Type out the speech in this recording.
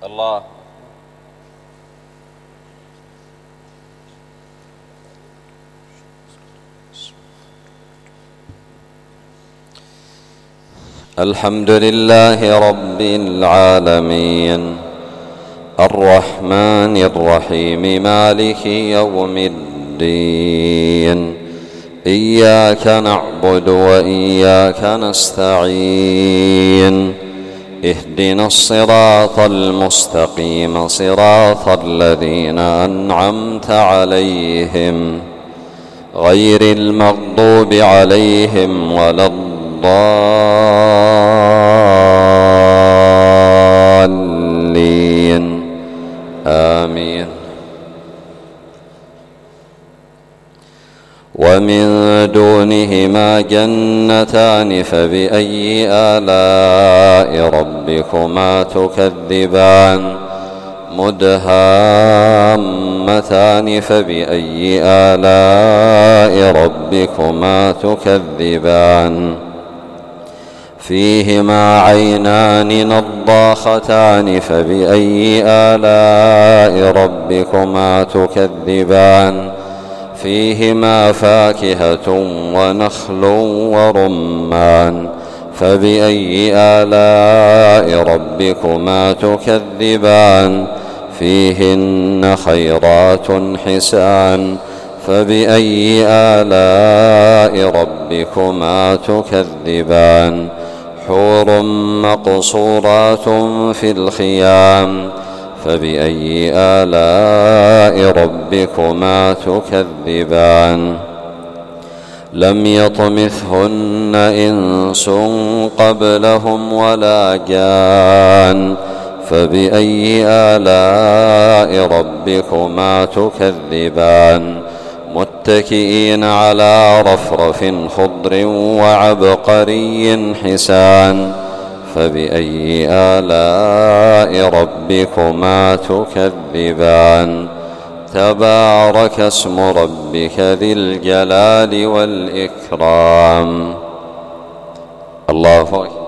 الله. الحمد لله رب العالمين الرحمن الرحيم مالك يوم الدين، إياك نعبد وإياك نستعين، اهدنا الصراط المستقيم صراط الذين أنعمت عليهم غير المغضوب عليهم ولا الضالين، آمين. ومن دونهما جنتان فبأي آلاء ربكما تكذبان، مدهامتان فبأي آلاء ربكما تكذبان، فيهما عينان نضاختان فبأي آلاء ربكما تكذبان، فيهما فاكهة ونخل ورمان فبأي آلاء ربكما تكذبان، فيهن خيرات حسان فبأي آلاء ربكما تكذبان، حور مقصورات في الخيام فبأي آلاء ربكما تكذبان، لم يطمثهن إنس قبلهم ولا جان فبأي آلاء ربكما تكذبان، متكئين على رفرف خضر وعبقري حسان فبأي آلاء ربكما تكذبان، تبارك اسم ربك ذي الجلال والإكرام. الله أكبر.